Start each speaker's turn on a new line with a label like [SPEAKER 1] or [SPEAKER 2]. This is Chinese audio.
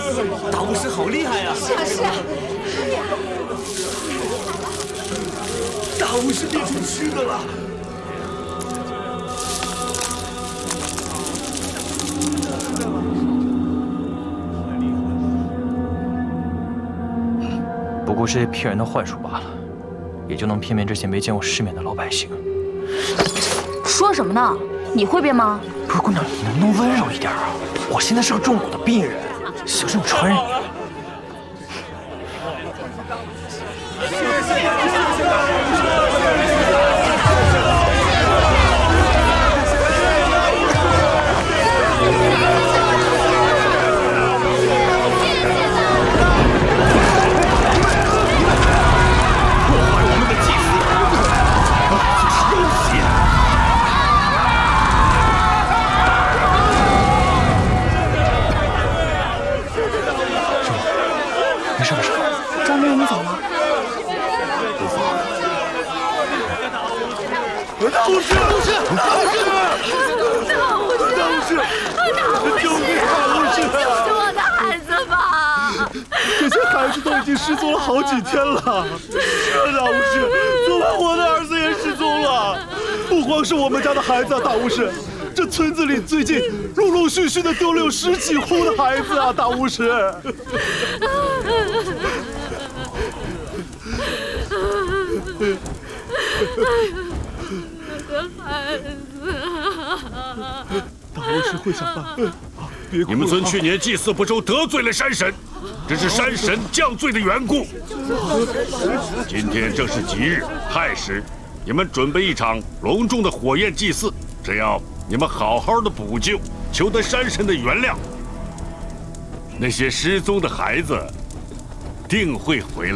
[SPEAKER 1] 大巫师好厉害呀！
[SPEAKER 2] 是啊是啊，
[SPEAKER 1] 大巫师变成吃的了。
[SPEAKER 3] 不过是些骗人的幻术罢了，也就能骗骗这些没见过世面的老百姓。
[SPEAKER 2] 说什么呢？你会变吗？
[SPEAKER 3] 不是姑娘，你能不能温柔一点啊？我现在是个中蛊的病人，小心我传染你。 没事没事，
[SPEAKER 2] 张大人，你怎么了？
[SPEAKER 3] 无妨。
[SPEAKER 1] 大巫师，大巫师，大巫师，大巫师，救命！大巫师，
[SPEAKER 2] 救我的孩子吧！
[SPEAKER 1] 这些孩子都已经失踪了好几天了。是啊，大巫师，昨晚我的儿子也失踪了。不光是我们家的孩子啊，大巫师。 这村子里最近陆陆续续的丢了有10几户的孩子啊，大巫师。
[SPEAKER 2] 我的孩子，
[SPEAKER 1] 大巫师会想办法。别哭了，
[SPEAKER 4] 你们村去年祭祀不周，得罪了山神，这是山神降罪的缘故。今天正是吉日，亥时，你们准备一场隆重的火焰祭祀，只要 你们好好的补救，求得山神的原谅。那些失踪的孩子定会回来。